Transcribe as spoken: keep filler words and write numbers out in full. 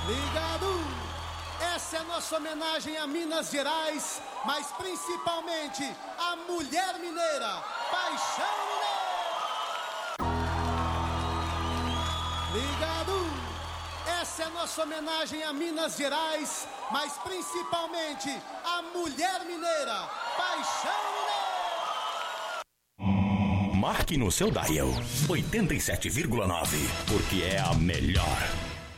Ligado! Essa é a nossa homenagem a Minas Gerais, mas principalmente a mulher mineira, Paixão Mineira! Ligado! Essa é a nossa homenagem a Minas Gerais, mas principalmente a mulher mineira, Paixão Mineira! Marque no seu dial oitenta e sete vírgula nove, porque é a melhor.